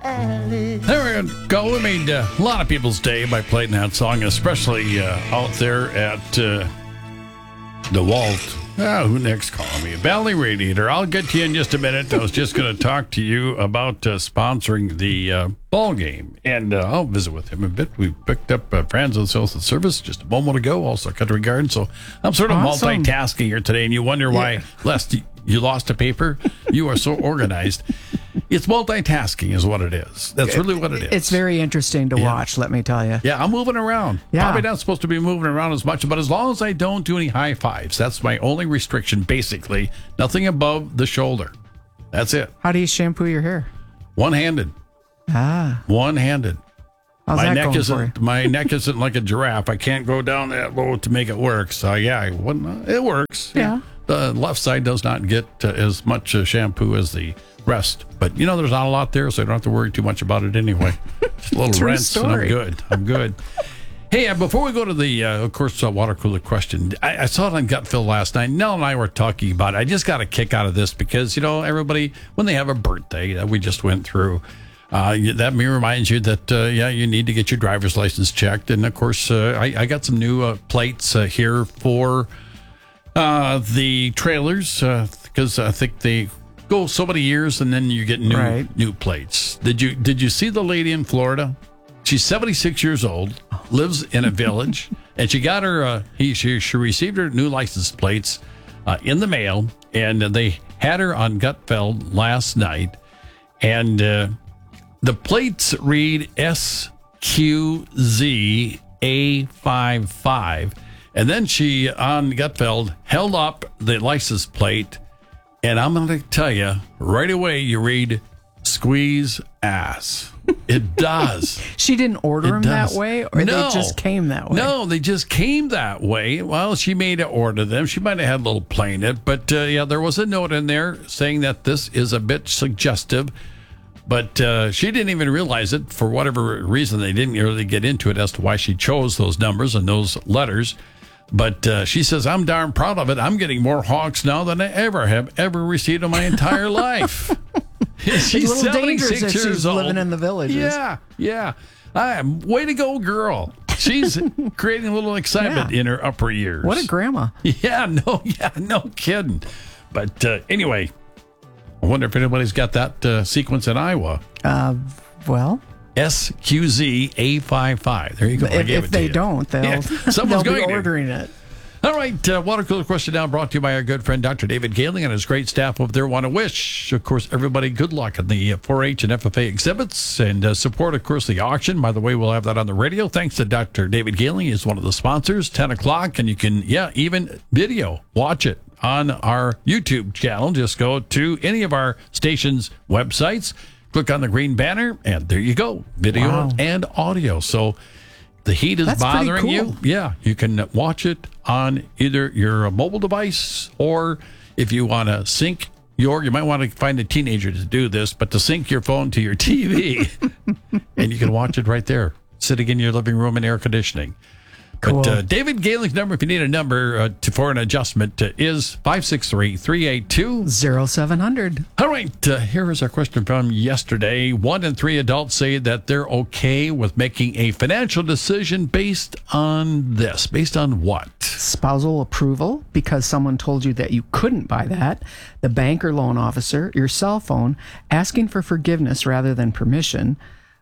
There we go. We made a lot of people's day by playing that song, especially out there at the Walt. Who next calling me? Valley Radiator. I'll get to you in just a minute. I was just going to talk to you about sponsoring the ball game, and I'll visit with him a bit. We picked up Franzo Social Service just a moment ago, also Country Garden. So I'm sort of multitasking here today, and you wonder why, lest you lost a paper. You are so organized. It's multitasking is what it is. That's really what it is. It's very interesting to watch, let me tell you. Yeah, I'm moving around. Yeah. Probably not supposed to be moving around as much, but as long as I don't do any high fives, that's my only restriction, basically. Nothing above the shoulder. That's it. How do you shampoo your hair? One-handed. One-handed. How's my that neck going isn't for you? my neck isn't like a giraffe. I can't go down that low to make it work. So it works. Yeah. The left side does not get as much shampoo as the rest, but there's not a lot there, so I don't have to worry too much about it anyway. Just a little rinse, and I'm good. Hey, before we go to the, of course, water cooler question, I saw it on Gut Feel last night. Nell and I were talking about it. I just got a kick out of this because, everybody, when they have a birthday that we just went through, that reminds you that, you need to get your driver's license checked. And, of course, I got some new plates here for the trailers because I think they go so many years and then you get new plates. Did you see the lady in Florida? She's 76 years old, lives in a village, and she got her she received her new license plates in the mail, and they had her on Gutfeld last night, and the plates read SQZA55, and then she on Gutfeld held up the license plate. And I'm going to tell you, right away, you read, squeeze ass. It does. She didn't order them that way, or No. they just came that way? No, they just came that way. Well, she made to order them. She might have had a little play in it. But, there was a note in there saying that this is a bit suggestive. But she didn't even realize it. For whatever reason, they didn't really get into it as to why she chose those numbers and those letters. But she says, I'm darn proud of it. I'm getting more honks now than I have ever received in my entire life. She's It's a little dangerous 76 if years she's old. living in the villages. Yeah. Way to go, girl. She's creating a little excitement in her upper years. What a grandma. No kidding. But anyway, I wonder if anybody's got that sequence in Iowa. Well, SQZA55. There you go. if they don't, they'll be ordering it. All right, water cooler question now brought to you by our good friend Dr. David Galing and his great staff over there. Want to wish, of course, everybody good luck in the 4-H and FFA exhibits and support, of course, the auction. By the way, we'll have that on the radio. Thanks to Dr. David Galing. He's one of the sponsors, 10 o'clock, and you can, even video, watch it on our YouTube channel. Just go to any of our station's websites, click on the green banner, and there you go, video and audio. So the heat is bothering you. Yeah, you can watch it on either your mobile device, or if you want to sync you might want to find a teenager to do this, but to sync your phone to your TV, and you can watch it right there, sitting in your living room in air conditioning. Cool. But David Galing's number, if you need a number for an adjustment, is 563-382-0700. All right, here is our question from yesterday. 1 in 3 adults say that they're okay with making a financial decision based on this. Based on what? Spousal approval, because someone told you that you couldn't buy that. The bank or loan officer, your cell phone, asking for forgiveness rather than permission.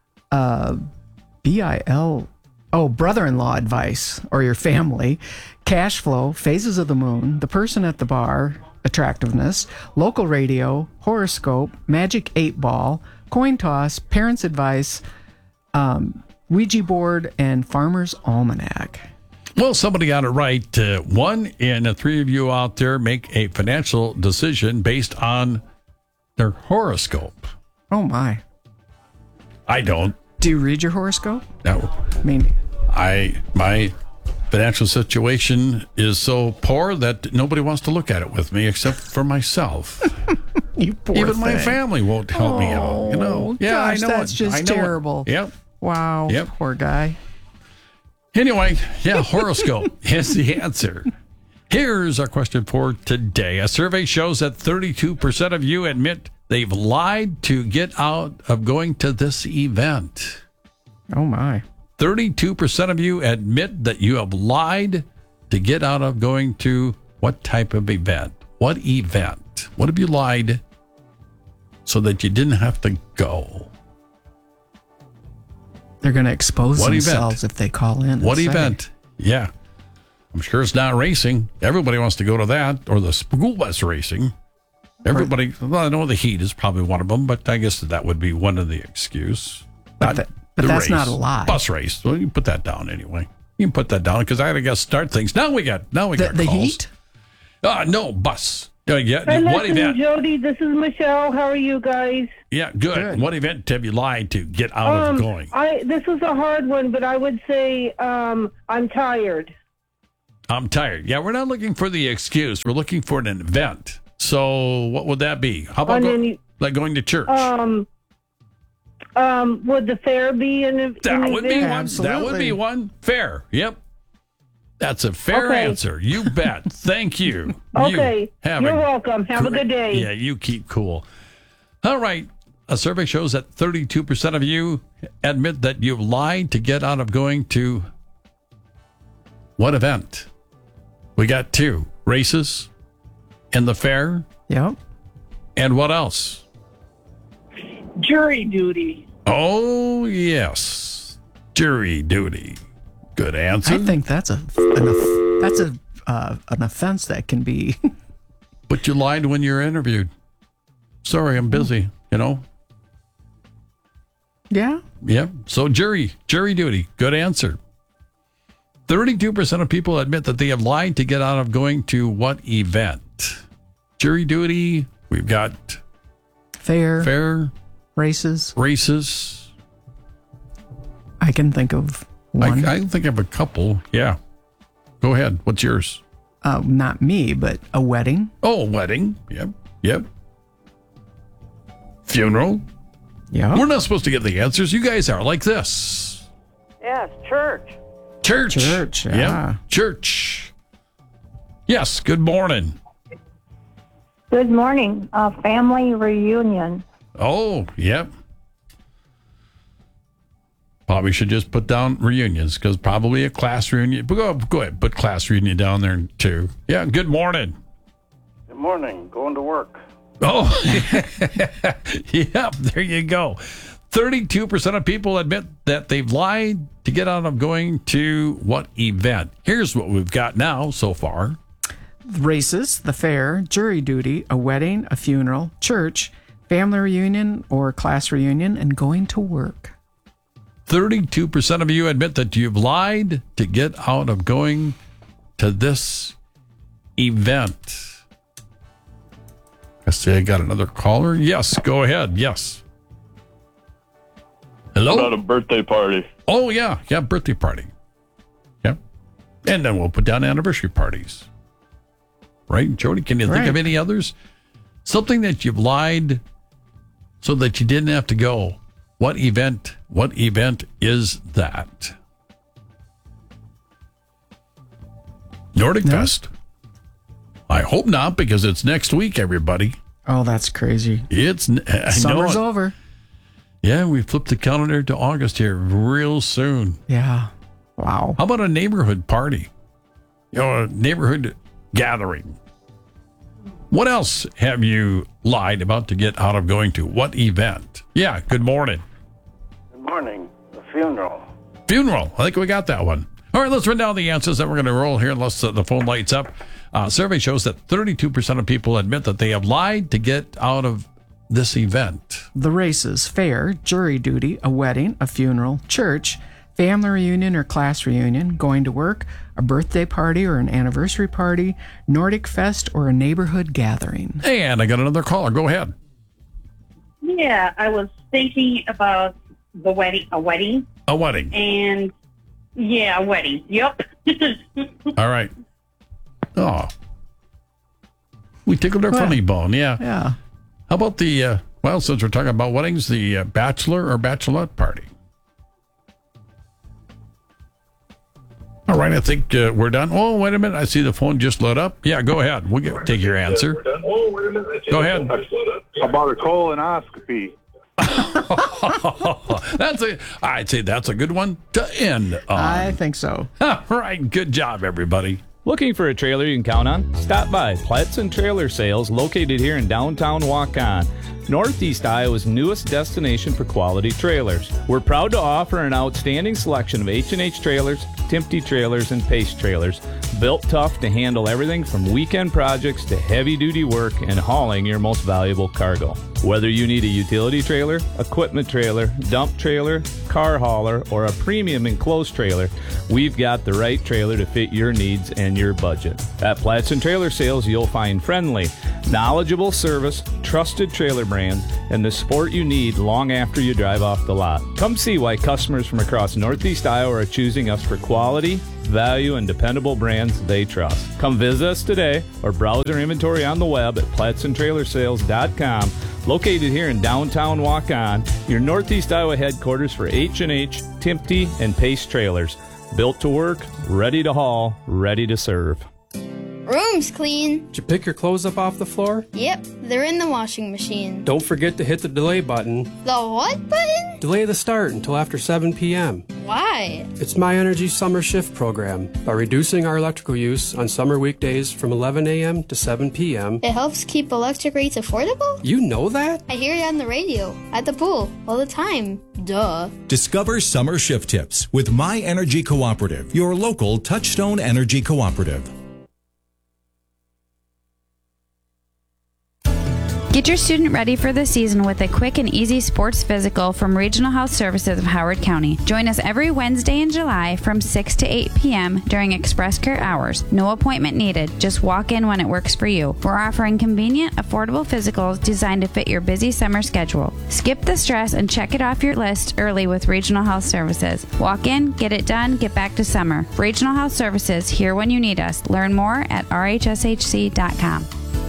Brother-in-law advice, or your family, cash flow, phases of the moon, the person at the bar, attractiveness, local radio, horoscope, magic 8 ball, coin toss, parents' advice, Ouija board, and farmer's almanac. Well, somebody got it right. 1 in 3 of you out there make a financial decision based on their horoscope. Oh, my. I don't. Do you read your horoscope? No. I mean, my financial situation is so poor that nobody wants to look at it with me except for myself. You poor Even thing. my family won't help me out. Yeah, gosh, I know that's just terrible. Yep. Wow. Yep. Poor guy. Anyway, horoscope is the answer. Here's our question for today. A survey shows that 32% of you admit they've lied to get out of going to this event. Oh, my. 32% of you admit that you have lied to get out of going to what type of event? What event? What have you lied so that you didn't have to go? They're going to expose What themselves event? if they call in. What event? Yeah. I'm sure it's not racing. Everybody wants to go to that, or the school bus racing. Everybody, well, I know the heat is probably one of them, but I guess that would be one of the excuse. But that's race. not a lie. Bus race. Well, you put that down anyway. You can put that down because I got to start things. Now we got The calls. heat? No, bus. Yeah. Hi, What listen, event? Jody, this is Michelle. How are you guys? Yeah, good. What event have you lied to get out of going? This was a hard one, but I would say I'm tired. I'm tired. Yeah, we're not looking for the excuse. We're looking for an event. So what would that be? How about like going to church? Would the fair be an event? That would be one. Absolutely. That would be one. Fair. Yep. That's a fair answer. You bet. Thank you. Okay. You're welcome. Have a good day. Yeah, you keep cool. All right. A survey shows that 32% of you admit that you've lied to get out of going to what event? We got 2 races and the fair. Yep. And what else? Jury duty. Oh, yes. Jury duty. Good answer. I think that's an offense that can be. But you lied when you were interviewed. Sorry, I'm busy, Yeah. Yep. So jury duty. Good answer. 32% of people admit that they have lied to get out of going to what event? Jury duty. We've got fair, races. races. I can think of one. I think of a couple. Yeah. Go ahead. What's yours? Not me, but a wedding. Oh, wedding. Yep. Funeral. Yeah. We're not supposed to get the answers. You guys are like this. Yes, church. Church. Yeah. Church. Yes. Good morning. Good morning. Family reunion. Oh, yep. Probably should just put down reunions because probably a class reunion. Go ahead. Put class reunion down there too. Yeah. Good morning. Good morning. Going to work. Oh, yep. There you go. 32% of people admit that they've lied to get out of going to what event? Here's what we've got now so far. Races, the fair, jury duty, a wedding, a funeral, church, family reunion or class reunion, and going to work. 32% of you admit that you've lied to get out of going to this event. I see I got another caller. Yes, go ahead. Yes. Hello? About a birthday party. Oh, yeah. Yeah, birthday party. Yeah. And then we'll put down anniversary parties. Right, Jody? Can you think of any others? Something that you've lied so that you didn't have to go. What event is that? Nordic Fest. I hope not, because it's next week, everybody. Oh, that's crazy. Summer's over. Yeah, we flipped the calendar to August here real soon. Yeah. Wow. How about a neighborhood party? A neighborhood gathering. What else have you lied about to get out of going to? What event? Yeah, good morning. Good morning. The funeral. Funeral. I think we got that one. All right, let's run down the answers that we're going to roll here unless the phone lights up. Survey shows that 32% of people admit that they have lied to get out of this event. The races, fair, jury duty, a wedding, a funeral, church, family reunion or class reunion, going to work, a birthday party or an anniversary party, Nordic Fest, or a neighborhood gathering. And I got another caller. Go ahead. Yeah, I was thinking about a wedding. A wedding. And yeah, a wedding. Yep. All right. Oh. We tickled our funny bone. Yeah. Yeah. How about the, since we're talking about weddings, the bachelor or bachelorette party? All right, I think we're done. Oh, wait a minute. I see the phone just lit up. Yeah, go ahead. We'll take your answer. Go ahead. About a colonoscopy. I'd say that's a good one to end on. I think so. All right, good job, everybody. Looking for a trailer you can count on? Stop by Platson Trailer Sales, located here in downtown Waukon, Northeast Iowa's newest destination for quality trailers. We're proud to offer an outstanding selection of H&H trailers, Timpte trailers, and Pace trailers, built tough to handle everything from weekend projects to heavy-duty work and hauling your most valuable cargo. Whether you need a utility trailer, equipment trailer, dump trailer, car hauler, or a premium enclosed trailer, we've got the right trailer to fit your needs and your budget. At Platson Trailer Sales, you'll find friendly, knowledgeable service, trusted trailer brands, and the support you need long after you drive off the lot. Come see why customers from across Northeast Iowa are choosing us for quality, value, and dependable brands they trust. Come visit us today or browse our inventory on the web at PlatsonTrailerSales.com, located here in downtown Waukon, your Northeast Iowa headquarters for H&H, Timpte, and Pace trailers. Built to work, ready to haul, ready to serve. Room's clean. Did you pick your clothes up off the floor? Yep, they're in the washing machine. Don't forget to hit the delay button. The what button? Delay the start until after 7 p.m. Why? It's My Energy Summer Shift program. By reducing our electrical use on summer weekdays from 11 a.m. to 7 p.m. It helps keep electric rates affordable? You know that? I hear it on the radio, at the pool, all the time. Duh. Discover summer shift tips with My Energy Cooperative, your local Touchstone Energy Cooperative. Get your student ready for the season with a quick and easy sports physical from Regional Health Services of Howard County. Join us every Wednesday in July from 6 to 8 p.m. during Express Care hours. No appointment needed. Just walk in when it works for you. We're offering convenient, affordable physicals designed to fit your busy summer schedule. Skip the stress and check it off your list early with Regional Health Services. Walk in, get it done, get back to summer. Regional Health Services, here when you need us. Learn more at rhshc.com.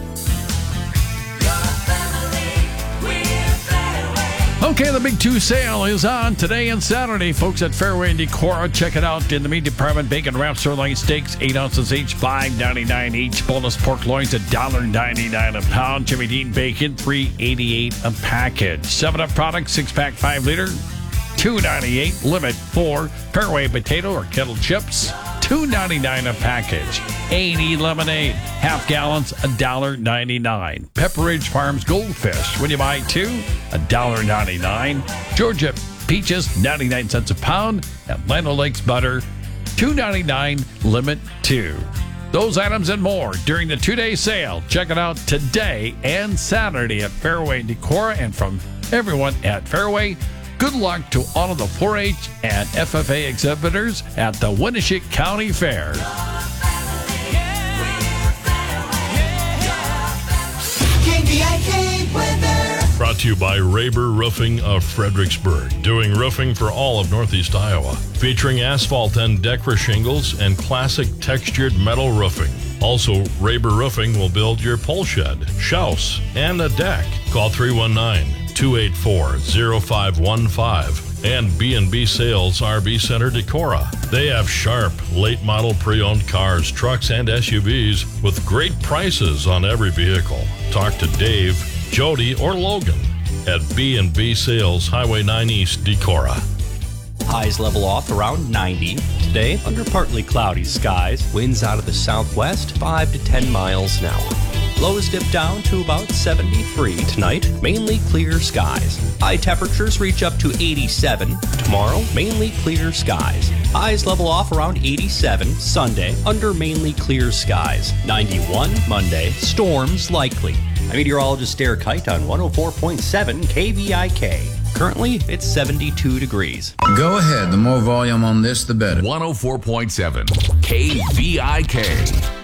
Okay, the Big 2 sale is on today and Saturday. Folks at Fairway and Decorah, check it out in the meat department. Bacon wrap sirloin steaks, 8 ounces each, $5.99 each. Boneless pork loins, $1.99 a pound. Jimmy Dean bacon, $3.88 a package. 7-Up products, 6-pack, 5-liter, $2.98. Limit 4. Fairway potato or kettle chips, $2.99 a package. 80 lemonade, half gallons, $1.99. Pepperidge Farms goldfish, when you buy 2, $1.99. Georgia peaches, 99 cents a pound. Atlanta Lakes butter, $2.99, limit 2. Those items and more during the 2-day sale. Check it out today and Saturday at Fairway and Decorah. And from everyone at Fairway, good luck to all of the 4-H and FFA exhibitors at the Winneshiek County Fair. Brought to you by Raber Roofing of Fredericksburg, doing roofing for all of Northeast Iowa, featuring asphalt and Decra shingles and classic textured metal roofing. Also, Raber Roofing will build your pole shed, shouse, and a deck. Call 319-284-0515 and B&B Sales RV Center Decorah. They have sharp, late model pre-owned cars, trucks, and SUVs with great prices on every vehicle. Talk to Dave, Jody, or Logan at B&B Sales, Highway 9 East, Decorah. Highs level off around 90. Today, under partly cloudy skies. Winds out of the southwest, 5 to 10 miles an hour. Lows dip down to about 73 tonight. Mainly clear skies. High temperatures reach up to 87. Tomorrow, mainly clear skies. Highs level off around 87. Sunday, under mainly clear skies. 91 Monday. Storms likely. I'm meteorologist Derek Kite on 104.7 KVIK. Currently, it's 72 degrees. Go ahead. The more volume on this, the better. 104.7 KVIK.